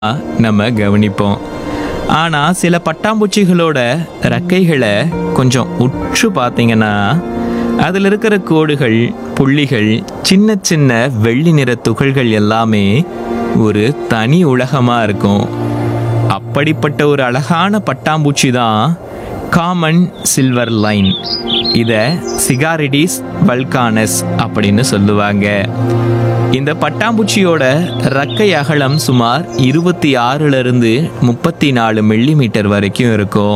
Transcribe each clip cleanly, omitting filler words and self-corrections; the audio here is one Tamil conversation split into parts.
நம்ம கவனிப்போம். ஆனா சில பட்டாம்பூச்சிகளோட ரெக்கைகளை கொஞ்சம் உற்று பார்த்தீங்கன்னா அதில் இருக்கிற கோடுகள், புள்ளிகள், சின்ன சின்ன வெள்ளி நிற துகள்கள் எல்லாமே ஒரு தனி உலகமா இருக்கும். அப்படிப்பட்ட ஒரு அழகான பட்டாம்பூச்சி தான் காமன் சில்வர் லைன். இதை சிகாரிடிஸ் வல்கானஸ் அப்படின்னு சொல்லுவாங்க. இந்த பட்டாம்பூச்சியோட ரெக்கை அகலம் சுமார் 26லிருந்து 34 மில்லிமீட்டர் வரைக்கும் இருக்கும்.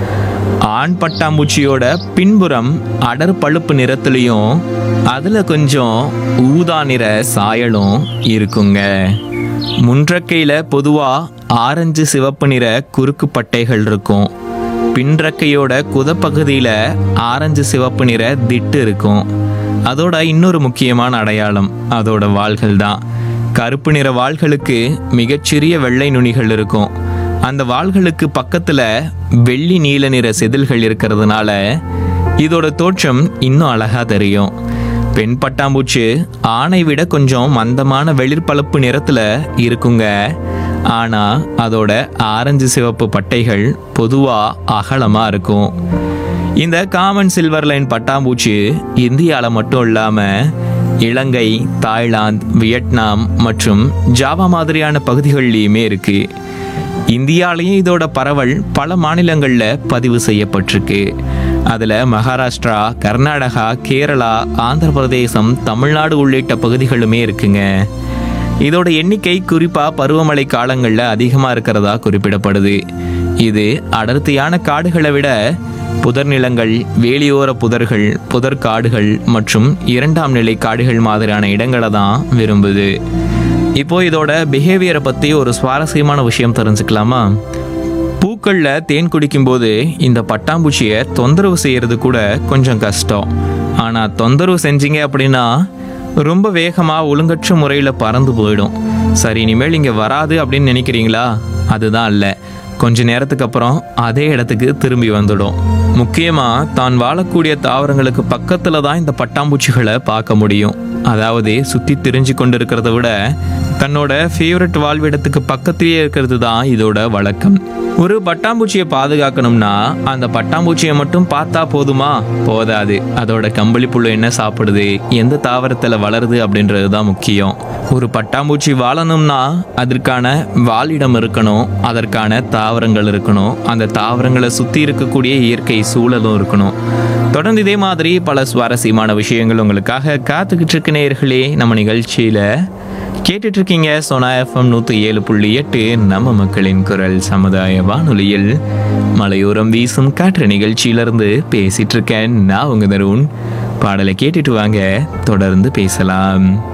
ஆண் பட்டாம்பூச்சியோட பின்புறம் அடர் பழுப்பு நிறத்துலையும் அதில் கொஞ்சம் ஊதா நிற சாயலும் இருக்குங்க. முன்றக்கையில் பொதுவாக ஆரஞ்சு சிவப்பு நிற குறுக்கு பட்டைகள் இருக்கும். பின்றக்கையோட குதப்பகுதியில் ஆரஞ்சு சிவப்பு நிற திட்டு இருக்கும். அதோட இன்னொரு முக்கியமான அடையாளம் அதோட வால்கள் தான். கருப்பு நிற வால்களுக்கு மிகச்சிறிய வெள்ளை நுனிகள் இருக்கும். அந்த வால்களுக்கு பக்கத்துல வெள்ளி நீல நிற செதில்கள் இருக்கிறதுனால இதோட தோற்றம் இன்னும் அழகா தெரியும். பெண் பட்டாம்பூச்சி ஆணை விட கொஞ்சம் மந்தமான வெளிர்பழுப்பு நிறத்துல இருக்குங்க. ஆனா அதோட ஆரஞ்சு சிவப்பு பட்டைகள் பொதுவா அகலமா இருக்கும். இந்த காமன் சில்வர் லைன் பட்டாம்பூச்சி இந்தியால மட்டும் இல்லாம இலங்கை, தாய்லாந்து, வியட்நாம் மற்றும் ஜாவா மாதிரியான பகுதிகள்லையுமே இருக்கு. இந்தியாலேயும் இதோட பரவல் பல மாநிலங்களில் பதிவு செய்யப்பட்டிருக்கு. அதில் மகாராஷ்டிரா, கர்நாடகா, கேரளா, ஆந்திர பிரதேசம், தமிழ்நாடு உள்ளிட்ட பகுதிகளுமே இருக்குங்க. இதோட எண்ணிக்கை குறிப்பாக பருவமழை காலங்களில் அதிகமாக இருக்கிறதா குறிப்பிடப்படுது. இது அடர்த்தியான காடுகளை விட புதர் நிலங்கள், வேலியோர புதர்கள், புதற்காடுகள் மற்றும் 2ஆம் நிலை காடுகள் மாதிரியான இடங்களை தான் விரும்புது. இப்போ இதோட பிஹேவியரை பற்றி ஒரு சுவாரஸ்யமான விஷயம் தெரிஞ்சுக்கலாமா? பூக்களில் தேன் குடிக்கும்போது இந்த பட்டாம்பூச்சியை தொந்தரவு செய்கிறது கூட கொஞ்சம் கஷ்டம். ஆனால் தொந்தரவு செஞ்சீங்க அப்படின்னா ரொம்ப வேகமாக ஒழுங்கற்ற முறையில் பறந்து போயிடும். சரி, இனிமேல் இங்கே வராது அப்படின்னு நினைக்கிறீங்களா? அதுதான் இல்லை. கொஞ்ச நேரத்துக்கு அப்புறம் அதே இடத்துக்கு திரும்பி வந்துடும். முக்கியமாக தான் வாழக்கூடிய தாவரங்களுக்கு பக்கத்தில் தான் இந்த பட்டாம்பூச்சிகளை பார்க்க முடியும். அதாவது சுற்றி திரிஞ்சு கொண்டு இருக்கிறத விட தன்னோட ஃபேவரட் வாழ்விடத்துக்கு பக்கத்திலேயே இருக்கிறது தான் இதோட வழக்கம். ஒரு பட்டாம்பூச்சியை பாதுகாக்கணும்னா அந்த பட்டாம்பூச்சியை மட்டும் பார்த்தா போதுமா? போதாது. அதோட கம்பளி புழு என்ன சாப்பிடுது, எந்த தாவரத்தில் வளருது அப்படின்றது தான் முக்கியம். ஒரு பட்டாம்பூச்சி வாழணும்னா அதற்கான வாழிடம் இருக்கணும், அதற்கான தாவரங்கள் இருக்கணும், அந்த தாவரங்களை சுற்றி இருக்கக்கூடிய இயற்கை சூழலும் இருக்கணும். தொடர்ந்து இதே மாதிரி பல சுவாரஸ்யமான விஷயங்கள் உங்களுக்காக காத்துக்கிட்டு இருக்க நேயர்களே. நம்ம நிகழ்ச்சியில் கேட்டுட்டு இருக்கீங்க சோனா FM 107.8 நம்ம மக்களின் குரல் சமுதாய வானொலியில் மலையோரம் வீசும் காற்று நிகழ்ச்சியிலிருந்து பேசிட்டு இருக்கேன் நான் உங்க தருண். பாடலை கேட்டுட்டு வாங்க, தொடர்ந்து பேசலாம்.